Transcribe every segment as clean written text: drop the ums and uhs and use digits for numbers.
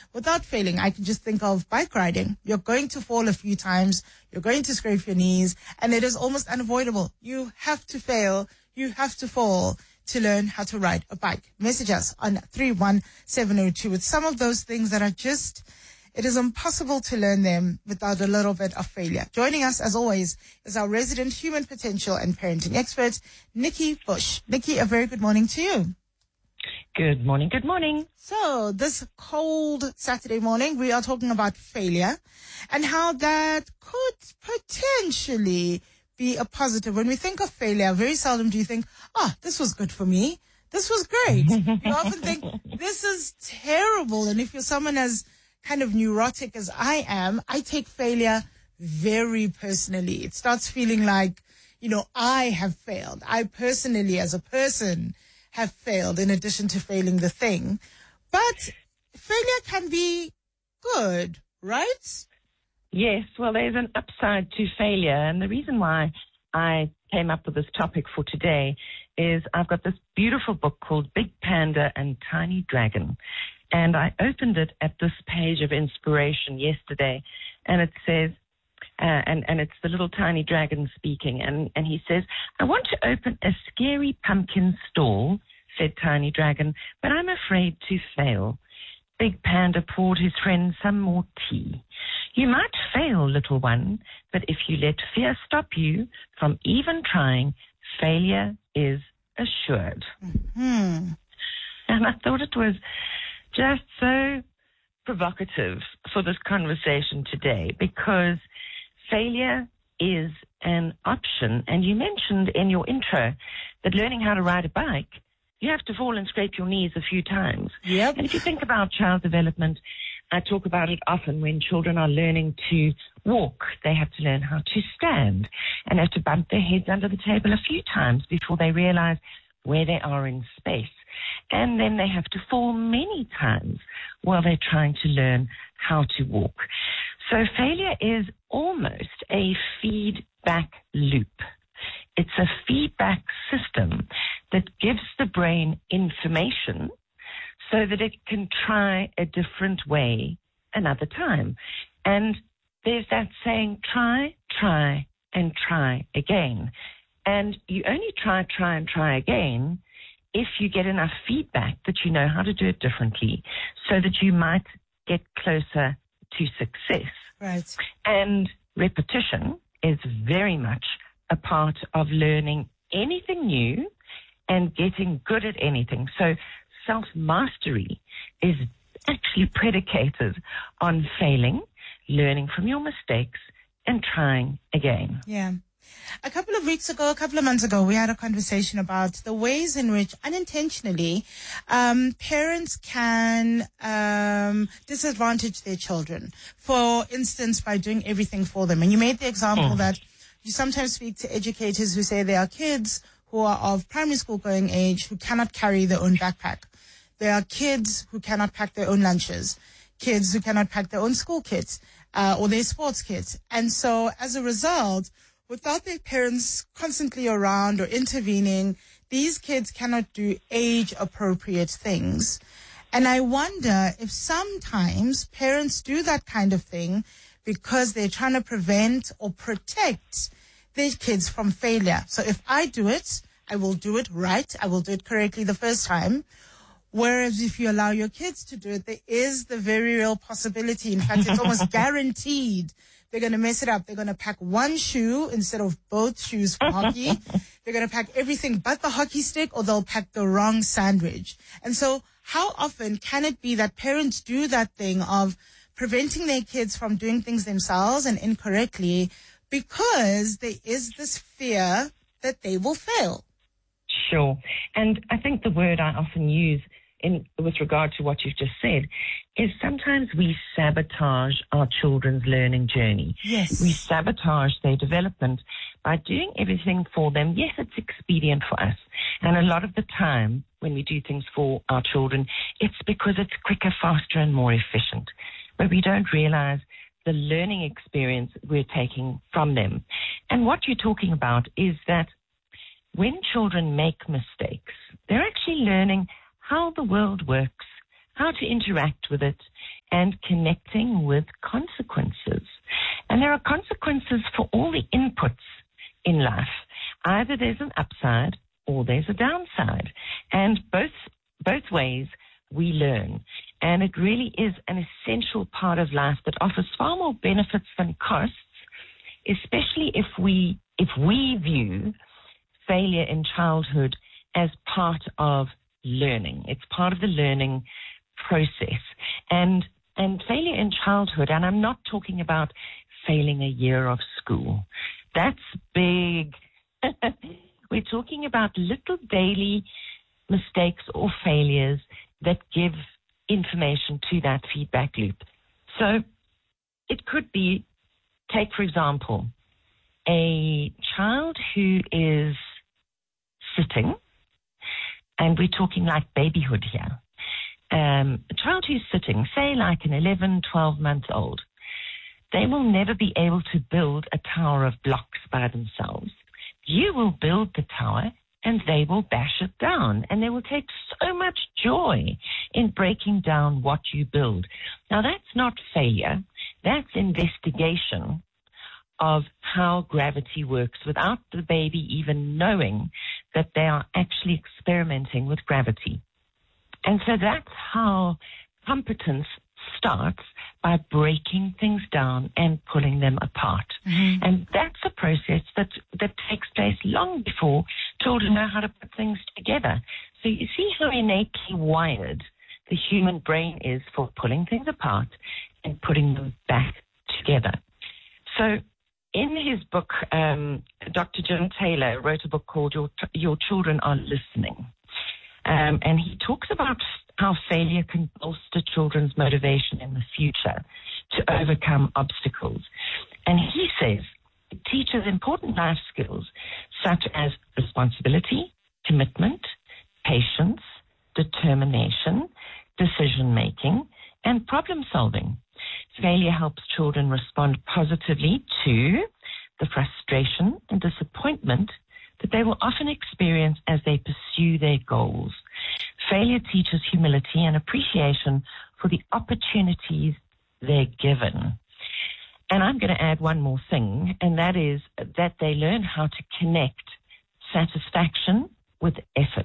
without failing, I can just think of bike riding. You're going to fall a few times. You're going to scrape your knees, and it is almost unavoidable. You have to fail. You have to fall to learn how to ride a bike. Message us on 31702 with some of those things that are just, it is impossible to learn them without a little bit of failure. Joining us, as always, is our resident human potential and parenting expert, Nikki Bush. Nikki, a very good morning to you. Good morning, good morning. So, this cold Saturday morning, we are talking about failure and how that could potentially be a positive. When we think of failure, very seldom do you think, this was good for me. This was great. You often think, this is terrible. And if you're someone as kind of neurotic as I am, I take failure very personally. It starts feeling like, I have failed. I personally, as a person, have failed in addition to failing the thing. But failure can be good, right? Yes, well, there's an upside to failure. And the reason why I came up with this topic for today is I've got this beautiful book called Big Panda and Tiny Dragon. And I opened it at this page of inspiration yesterday. And it says, and it's the little tiny dragon speaking. And he says, I want to open a scary pumpkin stall, said Tiny Dragon, but I'm afraid to fail. Big Panda poured his friend some more tea. You might fail, little one, but if you let fear stop you from even trying, failure is assured. Mm-hmm. And I thought it was just so provocative for this conversation today because failure is an option. And you mentioned in your intro that learning how to ride a bike, you have to fall and scrape your knees a few times. Yep. And if you think about child development, I talk about it often when children are learning to walk. They have to learn how to stand and have to bump their heads under the table a few times before they realize where they are in space. And then they have to fall many times while they're trying to learn how to walk. So failure is almost a feedback loop. It's a feedback system that gives the brain information so that it can try a different way another time. And there's that saying, try, and try again. And you only try, and try again if you get enough feedback that you know how to do it differently so that you might get closer to success. Right. And repetition is very much a part of learning anything new and getting good at anything. So self-mastery is actually predicated on failing, learning from your mistakes, and trying again. Yeah. A couple of months ago, we had a conversation about the ways in which unintentionally parents can disadvantage their children. For instance, by doing everything for them. And you made the example that you sometimes speak to educators who say there are kids who are of primary school going age who cannot carry their own backpack. There are kids who cannot pack their own lunches, kids who cannot pack their own school kits or their sports kits. And so as a result, without their parents constantly around or intervening, these kids cannot do age-appropriate things. And I wonder if sometimes parents do that kind of thing because they're trying to prevent or protect their kids from failure. So if I do it, I will do it right. I will do it correctly the first time. Whereas if you allow your kids to do it, there is the very real possibility. In fact, it's almost guaranteed they're going to mess it up. They're going to pack one shoe instead of both shoes for hockey. They're going to pack everything but the hockey stick, or they'll pack the wrong sandwich. And so how often can it be that parents do that thing of preventing their kids from doing things themselves and incorrectly because there is this fear that they will fail? Sure. And I think the word I often use with regard to what you've just said is sometimes we sabotage our children's learning journey. Yes. We sabotage their development by doing everything for them. Yes, it's expedient for us. And a lot of the time when we do things for our children, it's because it's quicker, faster, and more efficient. But we don't realize the learning experience we're taking from them. And what you're talking about is that when children make mistakes, they're actually learning how the world works, how to interact with it, and connecting with consequences. And there are consequences for all the inputs in life. Either there's an upside or there's a downside. And both ways we learn. And it really is an essential part of life that offers far more benefits than costs, especially if we view failure in childhood as part of learning. It's part of the learning process. And failure in childhood, and I'm not talking about failing a year of school. That's big. We're talking about little daily mistakes or failures that give information to that feedback loop. So it could be, take for example, a child who is sitting, and we're talking like babyhood here. A child who's sitting, say like an 11, 12 months old, they will never be able to build a tower of blocks by themselves. You will build the tower and they will bash it down, and they will take so much joy in breaking down what you build. Now that's not failure, that's investigation of how gravity works without the baby even knowing that they are actually experimenting with gravity. And so that's how competence starts, by breaking things down and pulling them apart. Mm-hmm. And that's a process that takes place long before children know how to put things together. So you see how innately wired the human brain is for pulling things apart and putting them back together. So in his book, Dr. Jim Taylor wrote a book called Your Children Are Listening. And he talks about how failure can bolster children's motivation in the future to overcome obstacles. And he says it teaches important life skills such as responsibility, commitment, patience, determination, decision-making, and problem-solving. Failure helps children respond positively to the frustration and disappointment that they will often experience as they pursue their goals. Failure teaches humility and appreciation for the opportunities they're given. And I'm going to add one more thing, and that is that they learn how to connect satisfaction with effort.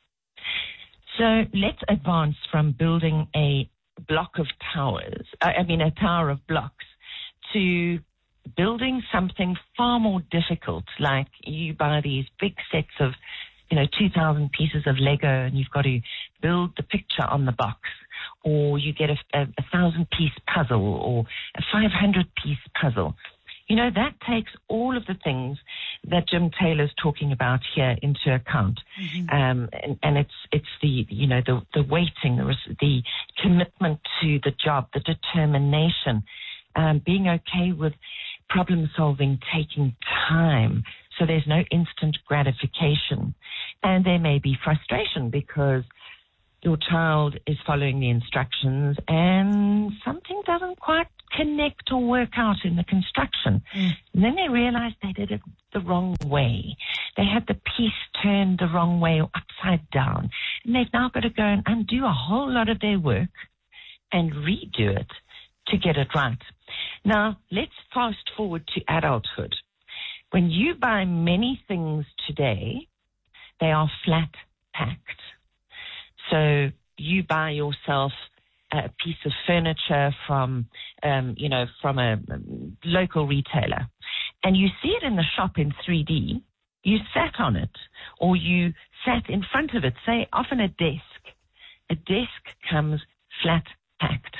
So let's advance from building a block of towers, a tower of blocks, to building something far more difficult, like you buy these big sets of 2,000 pieces of Lego and you've got to build the picture on the box, or you get a 1,000-piece puzzle or a 500-piece puzzle. That takes all of the things that Jim Taylor's talking about here into account. Mm-hmm. And it's the waiting, the commitment to the job, the determination, being okay with problem solving taking time. So there's no instant gratification. And there may be frustration because your child is following the instructions and something doesn't quite connect or work out in the construction. And then they realize they did it the wrong way. They had the piece turned the wrong way or upside down. And they've now got to go and undo a whole lot of their work and redo it to get it right. Now, let's fast forward to adulthood. When you buy many things today, they are flat packed. So you buy yourself a piece of furniture from a local retailer, and you see it in the shop in 3D. You sat on it, or you sat in front of it, say often a desk. A desk comes flat packed.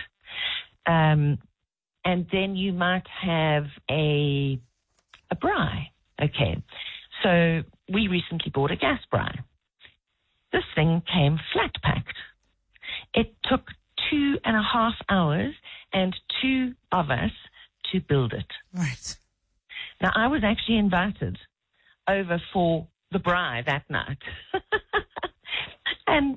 And then you might have a braai. Okay, so we recently bought a gas braai. This thing came flat packed. It took 2.5 hours and 2 of us to build it. Right. Now, I was actually invited over for the braai that night. And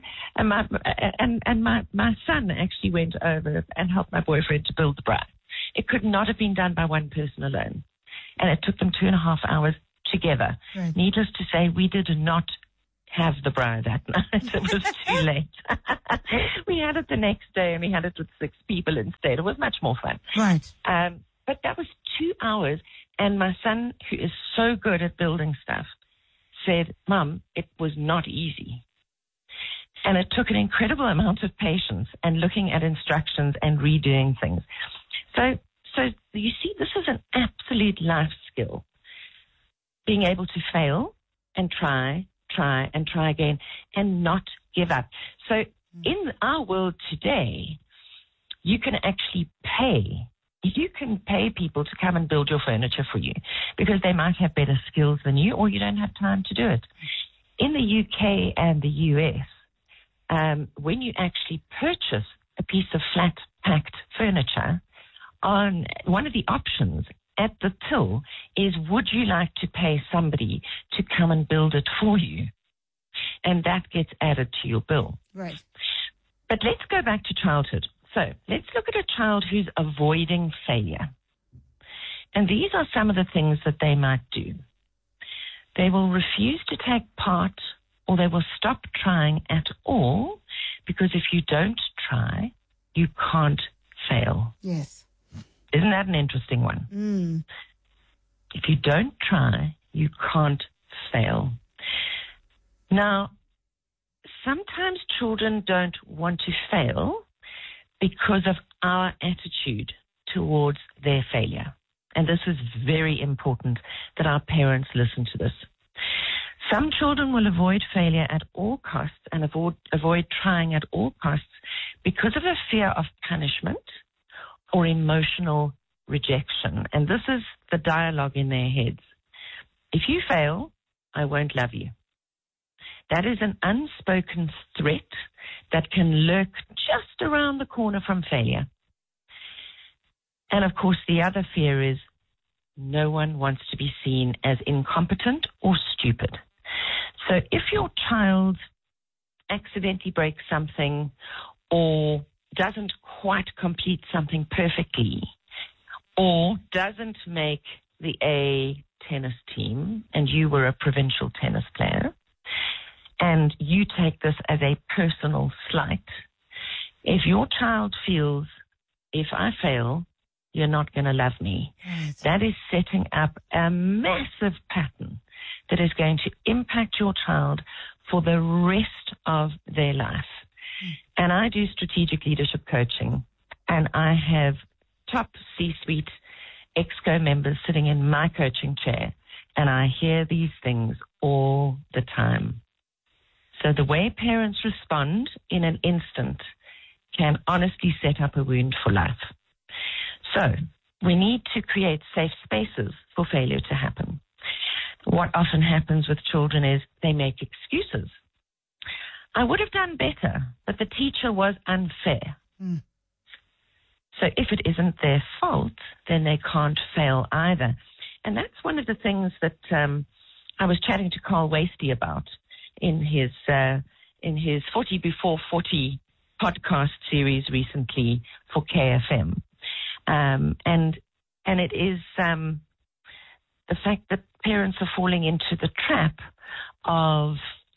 my son actually went over and helped my boyfriend to build the braai. It could not have been done by one person alone. And it took them 2.5 hours together. Right. Needless to say, we did not have the bra that night. It was too late. We had it the next day, and we had it with 6 people instead. It was much more fun. Right. But that was 2 hours, and my son, who is so good at building stuff, said, "Mum, it was not easy." And it took an incredible amount of patience and looking at instructions and redoing things. So you see, this is an absolute life skill. Being able to fail and try again and not give up. So in our world today, you can actually pay. You can pay people to come and build your furniture for you because they might have better skills than you, or you don't have time to do it. In the UK and the US, when you actually purchase a piece of flat packed furniture, on one of the options at the till is, would you like to pay somebody to come and build it for you? And that gets added to your bill. Right. But let's go back to childhood. So let's look at a child who's avoiding failure. And these are some of the things that they might do. They will refuse to take part, or they will stop trying at all, because if you don't try, you can't fail. Yes. Isn't that an interesting one? If you don't try, you can't fail. Now, sometimes children don't want to fail because of our attitude towards their failure. And this is very important that our parents listen to this. Some children will avoid failure at all costs and avoid trying at all costs because of a fear of punishment or emotional rejection. And this is the dialogue in their heads. If you fail, I won't love you. That is an unspoken threat that can lurk just around the corner from failure. And of course, the other fear is no one wants to be seen as incompetent or stupid. So if your child accidentally breaks something or doesn't quite complete something perfectly, or doesn't make the A tennis team, and you were a provincial tennis player, and you take this as a personal slight, if your child feels, if I fail, you're not going to love me, that is setting up a massive pattern that is going to impact your child for the rest of their life. And I do strategic leadership coaching, and I have top C-suite EXCO members sitting in my coaching chair, and I hear these things all the time. So the way parents respond in an instant can honestly set up a wound for life. So we need to create safe spaces for failure to happen. What often happens with children is they make excuses. I would have done better, but the teacher was unfair. So if it isn't their fault, then they can't fail either. And that's one of the things that I was chatting to Carl Wasty about in his 40 Before 40 podcast series recently for KFM. And it is the fact that parents are falling into the trap of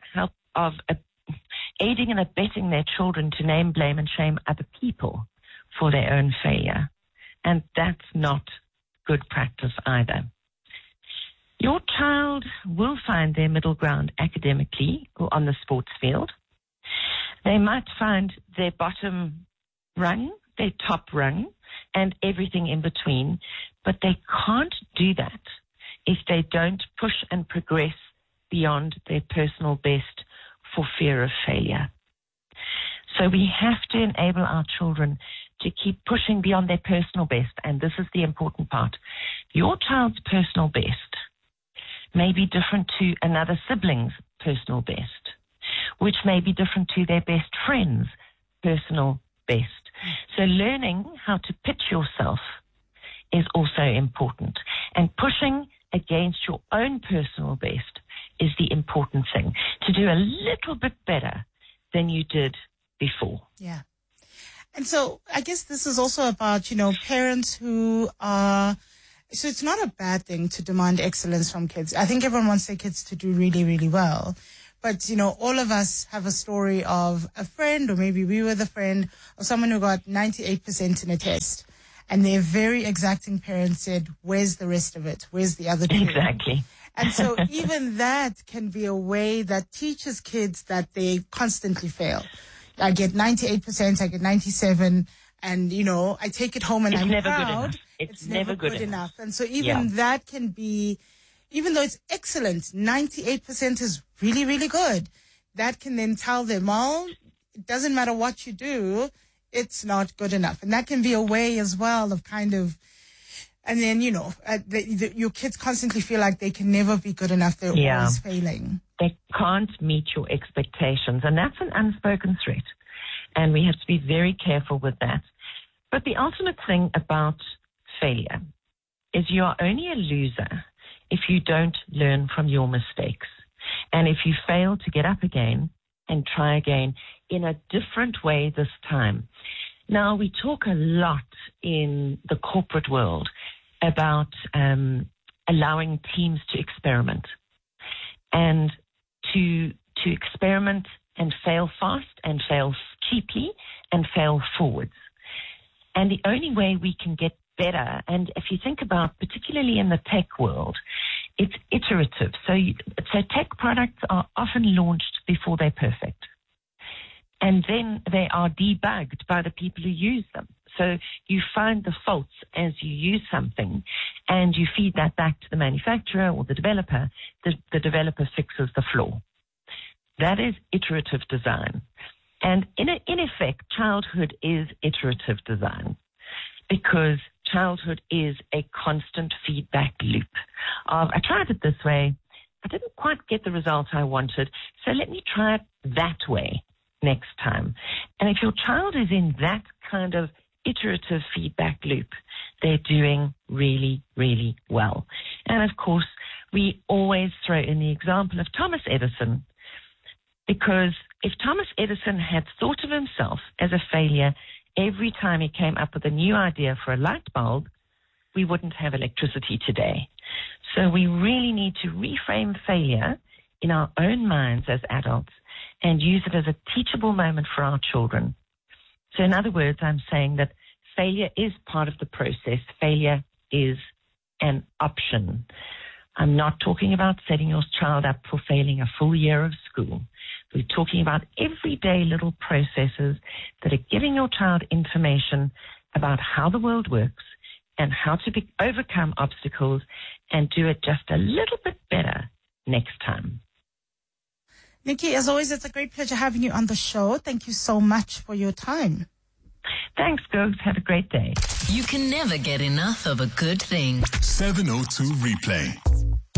aiding and abetting their children to name, blame, and shame other people for their own failure. And that's not good practice either. Your child will find their middle ground academically or on the sports field. They might find their bottom rung, their top rung, and everything in between, but they can't do that if they don't push and progress beyond their personal best for fear of failure. So we have to enable our children to keep pushing beyond their personal best, and this is the important part. Your child's personal best may be different to another sibling's personal best, which may be different to their best friend's personal best. So learning how to pitch yourself is also important, and pushing against your own personal best is the important thing, to do a little bit better than you did before. Yeah. And so I guess this is also about, parents who are, so it's not a bad thing to demand excellence from kids. I think everyone wants their kids to do really, really well. But, you know, all of us have a story of a friend, or maybe we were the friend of someone who got 98% in a test. And their very exacting parents said, where's the rest of it? Where's the other 2? Exactly. And so even that can be a way that teaches kids that they constantly fail. I get 98%, I get 97%. And, you know, I take it home and I'm never proud. Good enough. It's never good enough. And so even that can be, even though it's excellent, 98% is really, really good. That can then tell them, well, it doesn't matter what you do, it's not good enough. And that can be a way as well of kind of, and then, you know, your kids constantly feel like they can never be good enough. They're always failing. They can't meet your expectations. And that's an unspoken threat. And we have to be very careful with that. But the ultimate thing about failure is you are only a loser if you don't learn from your mistakes. And if you fail to get up again and try again in a different way this time. Now, we talk a lot in the corporate world about allowing teams to experiment and to experiment and fail fast and fail cheaply and fail forwards. And the only way we can get better, and if you think about, particularly in the tech world, it's iterative. So tech products are often launched before they're perfect. And then they are debugged by the people who use them. So you find the faults as you use something and you feed that back to the manufacturer or the developer. The developer fixes the flaw. That is iterative design. And in effect, childhood is iterative design because childhood is a constant feedback loop of, I tried it this way, I didn't quite get the result I wanted, so let me try it that way next time. And if your child is in that kind of iterative feedback loop, they're doing really, really well. And of course, we always throw in the example of Thomas Edison, because if Thomas Edison had thought of himself as a failure every time he came up with a new idea for a light bulb, we wouldn't have electricity today. So we really need to reframe failure in our own minds as adults and use it as a teachable moment for our children. So in other words, I'm saying that failure is part of the process. Failure is an option. I'm not talking about setting your child up for failing a full year of school. We're talking about everyday little processes that are giving your child information about how the world works and how to overcome obstacles and do it just a little bit better next time. Nikki, as always, it's a great pleasure having you on the show. Thank you so much for your time. Thanks, Gogs. Have a great day. You can never get enough of a good thing. 702 Replay.